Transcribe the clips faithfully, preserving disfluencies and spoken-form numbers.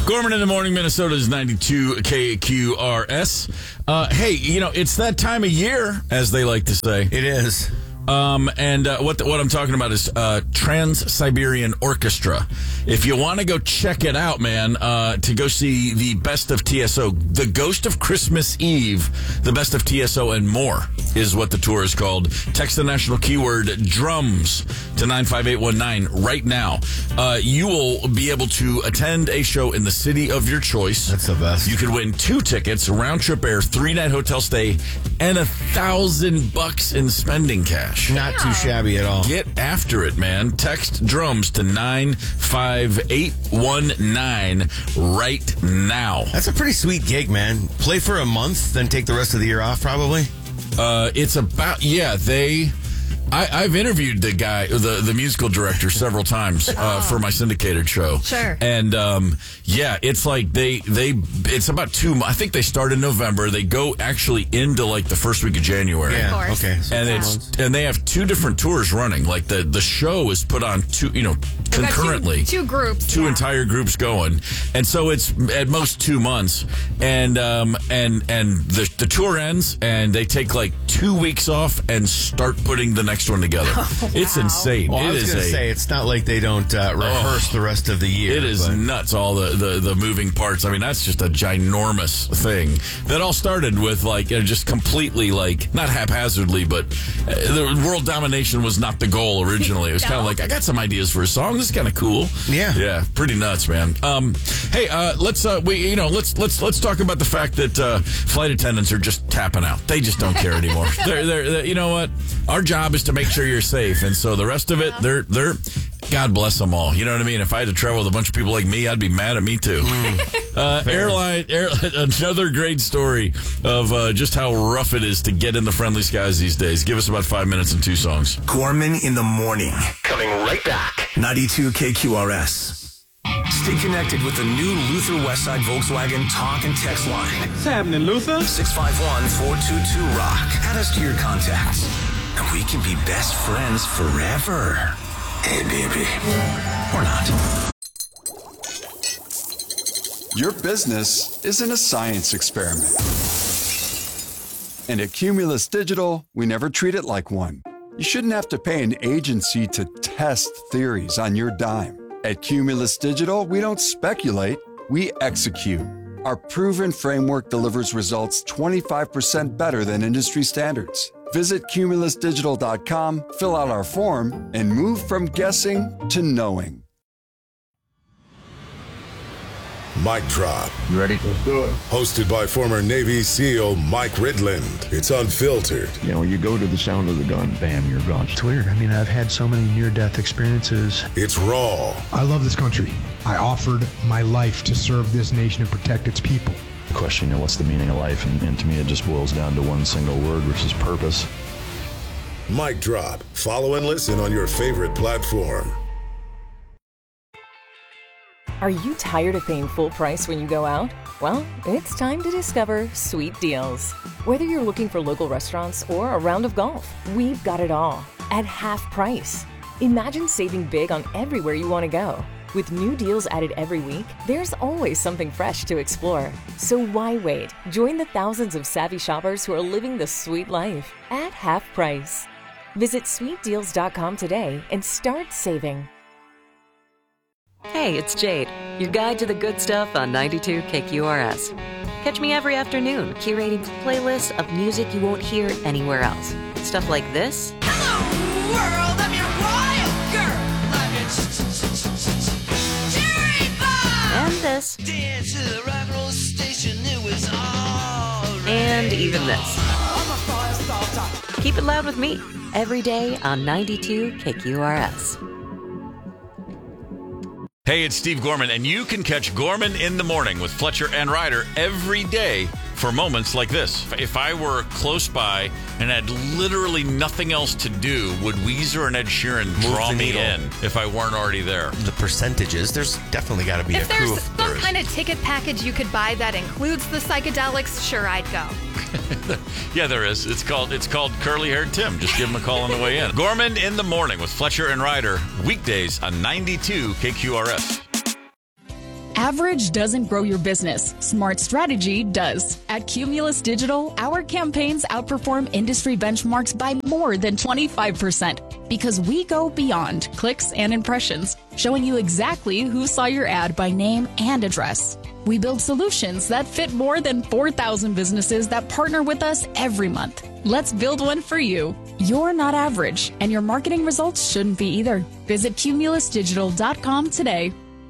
Gorman in the morning, Minnesota's ninety-two K Q R S. Uh, hey, you know, it's that time of year, as they like to say. It is. Um, and uh, what the, what I'm talking about is uh, Trans-Siberian Orchestra. If you want to go check it out, man, uh, to go see the Best of T S O, The Ghost of Christmas Eve, The Best of T S O, and More is what the tour is called. Text the national keyword drums to nine five eight one nine right now. Uh, you will be able to attend a show in the city of your choice. That's the best. You could win two tickets, round trip air, three night hotel stay, and a thousand bucks in spending cash. Not too shabby at all. Get after it, man. Text drums to nine five eight one nine right now. That's a pretty sweet gig, man. Play for a month, then take the rest of the year off, probably. Uh, it's about, yeah, they... I, I've interviewed the guy, the, the musical director, several times uh, oh. for my syndicated show. Sure. And um, yeah, it's like they they it's about two. I think they start in November. They go actually into like the first week of January. Yeah. Of course. Okay. So and it's and they have two different tours running. Like the the show is put on two, you know, concurrently. Two, two groups. Two yeah. entire groups going, and so it's at most two months. And um and and the the tour ends, and they take like two weeks off and start putting the next one together. Oh, wow. It's insane. Well, it I was is going to a, say, it's not like they don't uh, rehearse oh, the rest of the year. It is but. nuts, all the, the, the moving parts. I mean, that's just a ginormous thing. That all started with, like, you know, just completely, like, not haphazardly, but uh, the world domination was not the goal originally. It was no. kind of like, I got some ideas for a song. This is kind of cool. Yeah. Yeah, pretty nuts, man. Um, hey, uh, let's, uh, we, you know, let's, let's, let's talk about the fact that uh, flight attendants are just tapping out. They just don't care anymore. they're, they're, they're, you know what? Our job is to make sure you're safe, and so the rest of it, they're they're God bless them all. You know what I mean? If I had to travel with a bunch of people like me, I'd be mad at me too. Mm. uh, airline, air, another great story of uh, just how rough it is to get in the friendly skies these days. Give us about five minutes and two songs. Gorman in the morning, coming right back. ninety-two K Q R S. Stay connected with the new Luther Westside Volkswagen talk and text line. What's happening, Luther? six five one, four two two, ROCK. Add us to your contacts, and we can be best friends forever. Hey, baby. Or not. Your business isn't a science experiment. And at Cumulus Digital, we never treat it like one. You shouldn't have to pay an agency to test theories on your dime. At Cumulus Digital, we don't speculate, we execute. Our proven framework delivers results twenty-five percent better than industry standards. Visit Cumulus Digital dot com, fill out our form, and move from guessing to knowing. Mic Drop. You ready? Let's do it. Hosted by former Navy SEAL Mike Ridland. It's unfiltered. You know, you go to the sound of the gun, bam, you're gone. It's weird. I mean, I've had so many near-death experiences. It's raw. I love this country. I offered my life to serve this nation and protect its people. Question, you know, what's the meaning of life? And, and to me, it just boils down to one single word, which is purpose. Mic Drop. Follow and listen on your favorite platform. Are you tired of paying full price when you go out? Well, it's time to discover Sweet Deals. Whether you're looking for local restaurants or a round of golf, we've got it all at half price. Imagine saving big on everywhere you want to go. With new deals added every week, there's always something fresh to explore. So why wait? Join the thousands of savvy shoppers who are living the sweet life at half price. Visit sweet deals dot com today and start saving. Hey, it's Jade, your guide to the good stuff on ninety-two K Q R S. Catch me every afternoon curating playlists of music you won't hear anywhere else. Stuff like this. Hello, world, I'm your wild girl. I'm your cherry pie. And this. Dance to the rock and roll station, it was all right. And even this. I'm a fire starter. Keep it loud with me every day on ninety-two K Q R S. Hey, it's Steve Gorman, and you can catch Gorman in the morning with Fletcher and Ryder every day for moments like this. If I were close by and had literally nothing else to do, would Weezer and Ed Sheeran draw me in if I weren't already there? The percentages, there's definitely got to be if a crew. If there's some kind of ticket package you could buy that includes the psychedelics, sure, I'd go. Yeah, there is. It's called it's called Curly Haired Tim. Just give him a call on the way in. Gorman in the morning with Fletcher and Ryder, weekdays on ninety-two K Q R S. Average doesn't grow your business. Smart strategy does. At Cumulus Digital, our campaigns outperform industry benchmarks by more than twenty-five percent because we go beyond clicks and impressions, showing you exactly who saw your ad by name and address. We build solutions that fit more than four thousand businesses that partner with us every month. Let's build one for you. You're not average, and your marketing results shouldn't be either. Visit cumulus digital dot com today.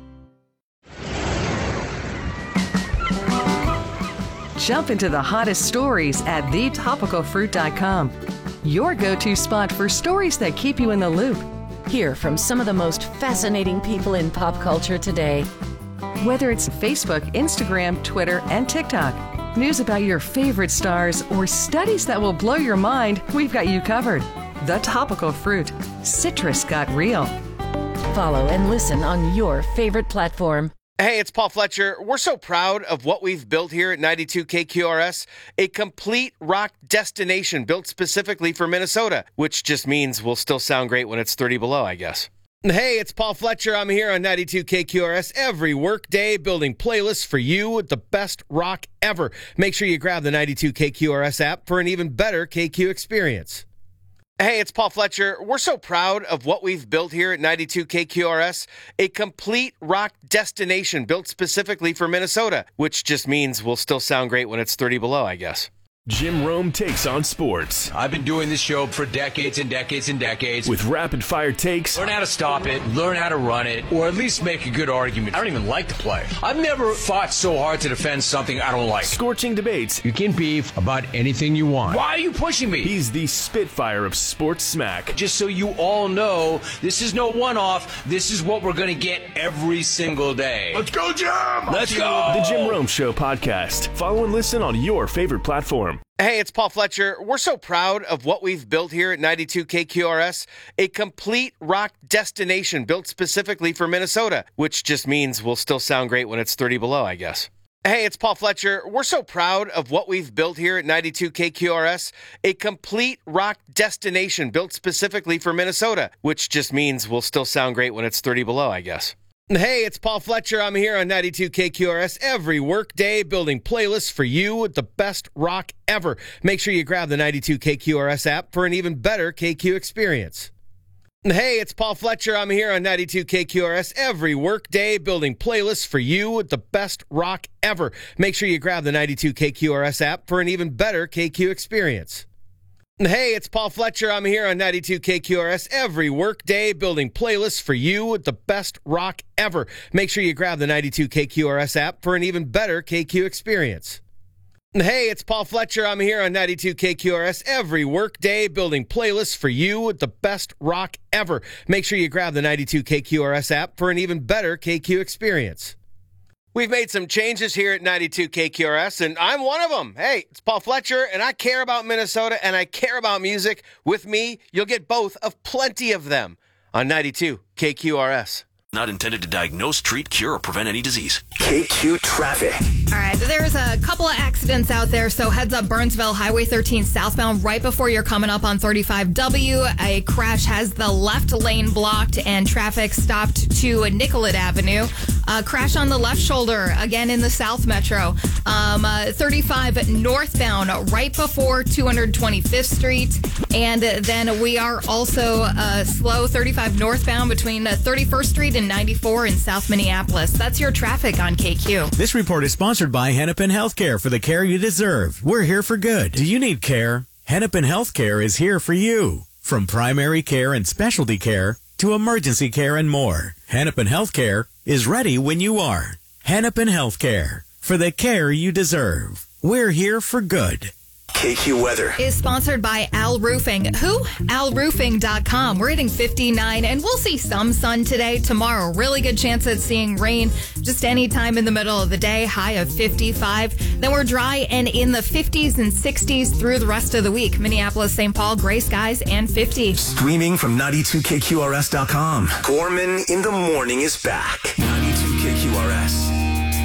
Jump into the hottest stories at the topical fruit dot com. Your go-to spot for stories that keep you in the loop. Hear from some of the most fascinating people in pop culture today. Whether it's Facebook, Instagram, Twitter, and TikTok, news about your favorite stars, or studies that will blow your mind, we've got you covered. The Topical Fruit. Citrus got real. Follow and listen on your favorite platform. Hey, it's Paul Fletcher. We're so proud of what we've built here at ninety-two K Q R S, a complete rock destination built specifically for Minnesota, which just means we'll still sound great when it's thirty below, I guess. Hey, it's Paul Fletcher. I'm here on ninety-two K Q R S every work day building playlists for you with the best rock ever. Make sure you grab the ninety-two K Q R S app for an even better K Q experience. Hey, it's Paul Fletcher. We're so proud of what we've built here at ninety-two K Q R S, a complete rock destination built specifically for Minnesota, which just means we'll still sound great when it's thirty below, I guess. Jim Rome takes on sports. I've been doing this show for decades and decades and decades. With rapid-fire takes. Learn how to stop it, learn how to run it, or at least make a good argument. I don't even like the play. I've never fought so hard to defend something I don't like. Scorching debates. You can beef about anything you want. Why are you pushing me? He's the Spitfire of sports smack. Just so you all know, this is no one-off. This is what we're going to get every single day. Let's go, Jim! Let's go! The Jim Rome Show podcast. Follow and listen on your favorite platform. Hey, it's Paul Fletcher. We're so proud of what we've built here at ninety-two K Q R S, a complete rock destination built specifically for Minnesota, which just means we'll still sound great when it's thirty below, I guess. Hey, it's Paul Fletcher. We're so proud of what we've built here at ninety-two K Q R S, a complete rock destination built specifically for Minnesota, which just means we'll still sound great when it's thirty below, I guess. Hey, it's Paul Fletcher. I'm here on ninety-two K Q R S every work day building playlists for you with the best rock ever. Make sure you grab the ninety-two K Q R S app for an even better K Q experience. Hey, it's Paul Fletcher. I'm here on ninety-two K Q R S every work day building playlists for you with the best rock ever. Make sure you grab the ninety-two K Q R S app for an even better K Q experience. Hey, it's Paul Fletcher. I'm here on ninety-two K Q R S every work day building playlists for you with the best rock ever. Make sure you grab the ninety-two K Q R S app for an even better K Q experience. Hey, it's Paul Fletcher. I'm here on ninety-two K Q R S every work day building playlists for you with the best rock ever. Make sure you grab the ninety-two K Q R S app for an even better K Q experience. We've made some changes here at ninety-two K Q R S, and I'm one of them. Hey, it's Paul Fletcher, and I care about Minnesota, and I care about music. With me, you'll get both of plenty of them on ninety-two K Q R S. Not intended to diagnose, treat, cure, or prevent any disease. K Q traffic. All right, there's a couple of accidents out there, so heads up Burnsville, Highway thirteen southbound, right before you're coming up on thirty-five W. A crash has the left lane blocked and traffic stopped to Nicollet Avenue. Uh, crash on the left shoulder, again in the South Metro. Um, uh, thirty-five northbound, right before two hundred twenty-fifth Street. And then we are also uh, slow thirty-five northbound between uh, thirty-first Street and ninety-four in South Minneapolis. That's your traffic on K Q. This report is sponsored by Hennepin Healthcare for the care you deserve. We're here for good. Do you need care? Hennepin Healthcare is here for you. From primary care and specialty care to emergency care and more, Hennepin Healthcare is ready when you are. Hennepin Healthcare, for the care you deserve. We're here for good. K Q weather is sponsored by Al Roofing. Who? al roofing dot com. We're hitting fifty-nine, and we'll see some sun today. Tomorrow, really good chance at seeing rain just any time in the middle of the day. High of fifty-five. Then we're dry and in the fifties and sixties through the rest of the week. Minneapolis, Saint Paul, gray skies and fifty. Streaming from ninety-two K Q R S dot com. Gorman in the Morning is back.